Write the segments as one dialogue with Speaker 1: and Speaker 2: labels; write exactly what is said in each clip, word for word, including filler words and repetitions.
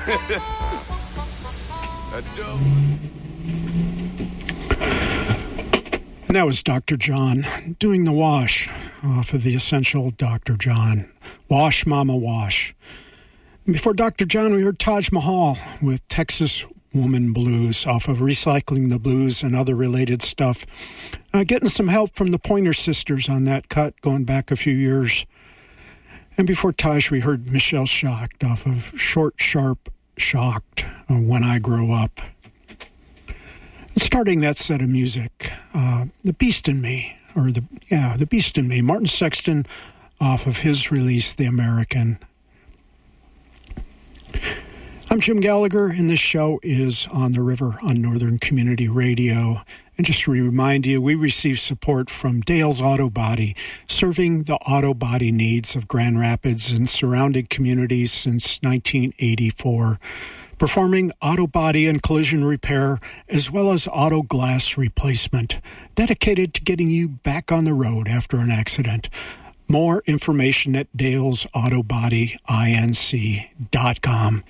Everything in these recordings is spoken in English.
Speaker 1: And that was Doctor John doing the wash off of the Essential Doctor John. Wash, Mama, Wash. And before Doctor John, we heard Taj Mahal with Texas Woman Blues off of Recycling the Blues and other related stuff. Uh, getting some help from the Pointer Sisters on that cut going back a few years. And before Taj, we heard Michelle Shocked off of Short, Sharp, Shocked, uh, When I Grow Up. Starting that set of music, uh, The Beast in Me, or the, yeah, The Beast in Me, Martin Sexton off of his release, The American. I'm Jim Gallagher, and this show is On the River on Northern Community Radio. And just to remind you, we receive support from Dale's Auto Body, serving the auto body needs of Grand Rapids and surrounding communities since nineteen eighty-four. Performing auto body and collision repair, as well as auto glass replacement, dedicated to getting you back on the road after an accident. More information at dales auto body inc dot com.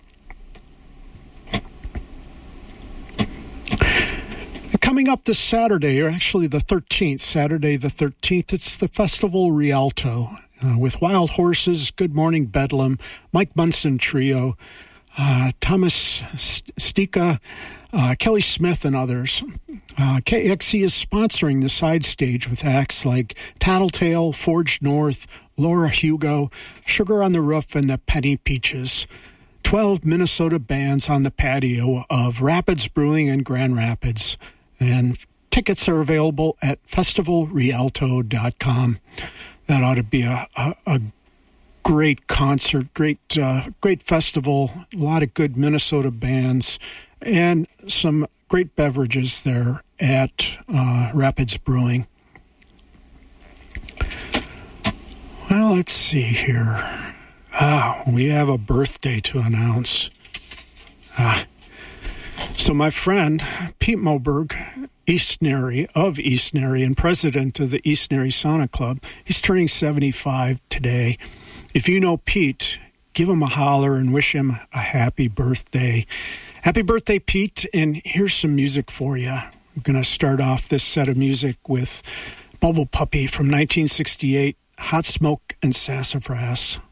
Speaker 1: Coming up this Saturday, or actually the thirteenth, Saturday the thirteenth, it's the Festival Rialto uh, with Wild Horses, Good Morning Bedlam, Mike Munson Trio, Uh, Thomas Stika, uh, Kelly Smith, and others. Uh, K X C is sponsoring the side stage with acts like Tattletale, Forge North, Laura Hugo, Sugar on the Roof, and the Penny Peaches. Twelve Minnesota bands on the patio of Rapids Brewing in Grand Rapids. And tickets are available at festival rialto dot com. That ought to be a, a, a great concert, great uh, great festival, a lot of good Minnesota bands, and some great beverages there at uh, Rapids Brewing. Well, let's see here. Ah, we have a birthday to announce. Ah. So my friend, Pete Moberg, Eastnary of Eastnary and president of the Eastnary Sauna Club, he's turning seventy-five today. If you know Pete, give him a holler and wish him a happy birthday. Happy birthday, Pete, and here's some music for you. I'm going to start off this set of music with Bubble Puppy from nineteen sixty-eight, Hot Smoke and Sassafras.